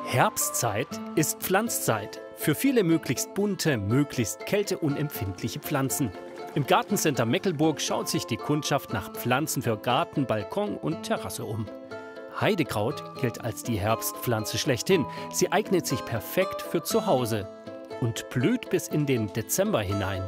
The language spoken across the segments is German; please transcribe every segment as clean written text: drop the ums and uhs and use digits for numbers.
Herbstzeit ist Pflanzzeit. Für viele möglichst bunte, möglichst kälteunempfindliche Pflanzen. Im Gartencenter Meckelburg schaut sich die Kundschaft nach Pflanzen für Garten, Balkon und Terrasse um. Heidekraut gilt als die Herbstpflanze schlechthin. Sie eignet sich perfekt für zu Hause und blüht bis in den Dezember hinein.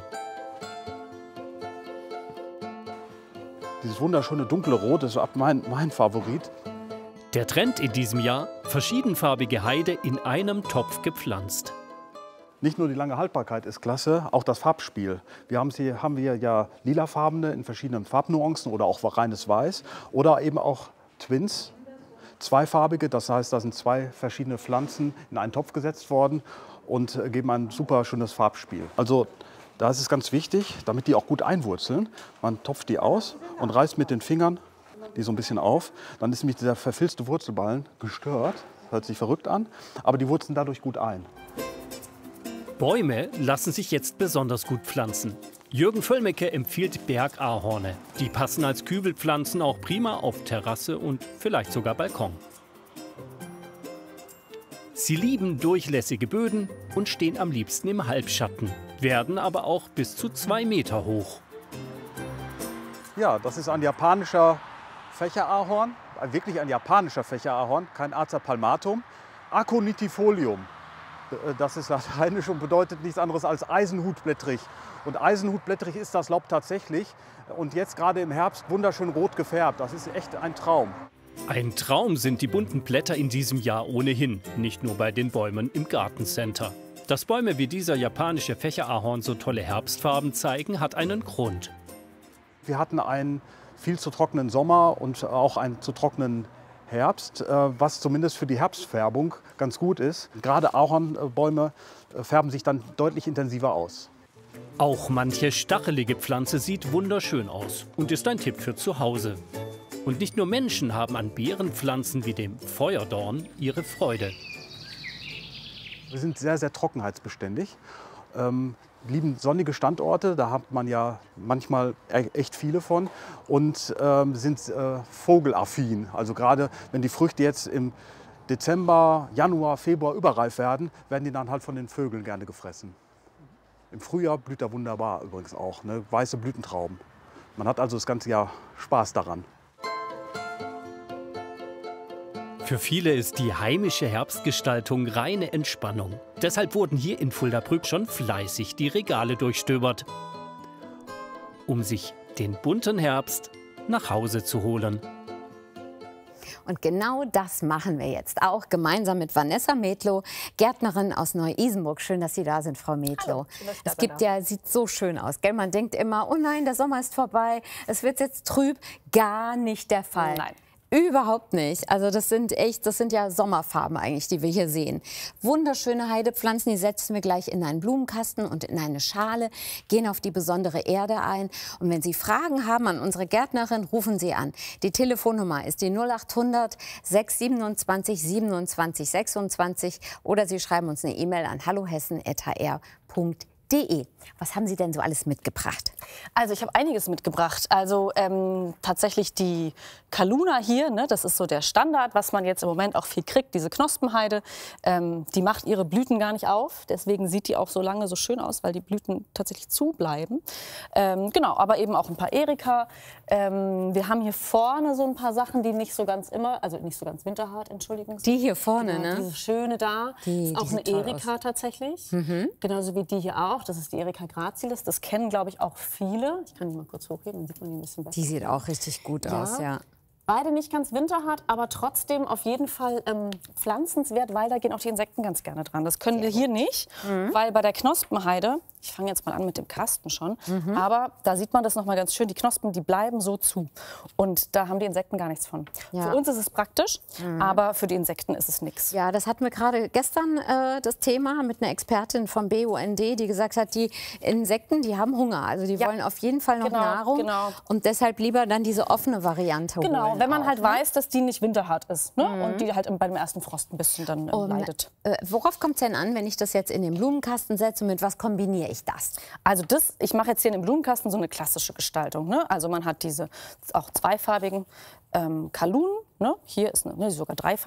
Dieses wunderschöne dunkle Rot ist mein Favorit. Der Trend in diesem Jahr: verschiedenfarbige Heide in einem Topf gepflanzt. Nicht nur die lange Haltbarkeit ist klasse, auch das Farbspiel. Wir haben hier ja lilafarbene in verschiedenen Farbnuancen oder auch reines Weiß oder eben auch Twins, zweifarbige. Das heißt, da sind zwei verschiedene Pflanzen in einen Topf gesetzt worden und geben ein super schönes Farbspiel. Also da ist es ganz wichtig, damit die auch gut einwurzeln. Man topft die aus und reißt mit den Fingern die so ein bisschen auf. Dann ist nämlich dieser verfilzte Wurzelballen gestört. Hört sich verrückt an, aber die wurzeln dadurch gut ein. Bäume lassen sich jetzt besonders gut pflanzen. Jürgen Völlmecke empfiehlt Bergahorne. Die passen als Kübelpflanzen auch prima auf Terrasse und vielleicht sogar Balkon. Sie lieben durchlässige Böden und stehen am liebsten im Halbschatten, werden aber auch bis zu 2 Meter hoch. Ja, das ist ein japanischer Fächerahorn, wirklich ein japanischer Fächerahorn, kein Acer palmatum. Aconitifolium, das ist lateinisch und bedeutet nichts anderes als eisenhutblättrig. Und eisenhutblättrig ist das Laub tatsächlich und jetzt gerade im Herbst wunderschön rot gefärbt. Das ist echt ein Traum. Ein Traum sind die bunten Blätter in diesem Jahr ohnehin, nicht nur bei den Bäumen im Gartencenter. Dass Bäume wie dieser japanische Fächerahorn so tolle Herbstfarben zeigen, hat einen Grund. Wir hatten einen viel zu trockenen Sommer und auch einen zu trockenen Herbst, was zumindest für die Herbstfärbung ganz gut ist. Gerade Ahornbäume färben sich dann deutlich intensiver aus. Auch manche stachelige Pflanze sieht wunderschön aus und ist ein Tipp für zu Hause. Und nicht nur Menschen haben an Beerenpflanzen wie dem Feuerdorn ihre Freude. Wir sind sehr, sehr trockenheitsbeständig. Lieben sonnige Standorte, da hat man ja manchmal echt viele von und sind vogelaffin. Also gerade wenn die Früchte jetzt im Dezember, Januar, Februar überreif werden, werden die dann halt von den Vögeln gerne gefressen. Im Frühjahr blüht er wunderbar übrigens auch, ne? Weiße Blütentrauben. Man hat also das ganze Jahr Spaß daran. Für viele ist die heimische Herbstgestaltung reine Entspannung. Deshalb wurden hier in Fuldabrück schon fleißig die Regale durchstöbert, um sich den bunten Herbst nach Hause zu holen. Und genau das machen wir jetzt auch gemeinsam mit Vanessa Metlow, Gärtnerin aus Neu-Isenburg. Schön, dass Sie da sind, Frau Metlow. Hallo, sieht so schön aus, gell? Man denkt immer, oh nein, der Sommer ist vorbei, es wird jetzt trüb. Gar nicht der Fall. Nein. Überhaupt nicht. Also das sind ja Sommerfarben eigentlich, die wir hier sehen. Wunderschöne Heidepflanzen, die setzen wir gleich in einen Blumenkasten und in eine Schale, gehen auf die besondere Erde ein. Und wenn Sie Fragen haben an unsere Gärtnerin, rufen Sie an. Die Telefonnummer ist die 0800 627 27 26 oder Sie schreiben uns eine E-Mail an hallohessen@hr.de. Was haben Sie denn so alles mitgebracht? Also ich habe einiges mitgebracht. Also tatsächlich die Kaluna hier, ne, das ist so der Standard, was man jetzt im Moment auch viel kriegt, diese Knospenheide. Die macht ihre Blüten gar nicht auf, deswegen sieht die auch so lange so schön aus, weil die Blüten tatsächlich zubleiben. Genau, aber eben auch ein paar Erika. Wir haben hier vorne so ein paar Sachen, die nicht so ganz winterhart, Entschuldigung. Die hier vorne, genau, ne? Diese schöne da, ist auch eine Erika tatsächlich. Genauso wie die hier auch. Das ist die Erika gracilis. Das kennen, glaube ich, auch viele. Ich kann die mal kurz hochheben, dann sieht man die ein bisschen besser. Die sieht auch richtig gut aus, ja. Beide nicht ganz winterhart, aber trotzdem auf jeden Fall pflanzenswert, weil da gehen auch die Insekten ganz gerne dran. Das können wir hier nicht, weil bei der Knospenheide, ich fange jetzt mal an mit dem Kasten schon, aber da sieht man das noch mal ganz schön, die Knospen, die bleiben so zu und da haben die Insekten gar nichts von. Ja. Für uns ist es praktisch, aber für die Insekten ist es nichts. Ja, das hatten wir gerade gestern das Thema mit einer Expertin vom BUND, die gesagt hat, die Insekten, die haben Hunger, also die wollen auf jeden Fall noch Nahrung und deshalb lieber dann diese offene Variante holen. Genau, wenn man halt weiß, dass die nicht winterhart ist, ne? Und die halt beim ersten Frost ein bisschen dann leidet. Worauf kommt es denn an, wenn ich das jetzt in den Blumenkasten setze und mit was kombiniere ich das? Also ich mache jetzt hier in den Blumenkasten so eine klassische Gestaltung, ne? Also man hat diese auch zweifarbigen Kalunen, ne? Hier ist sogar dreifarbig.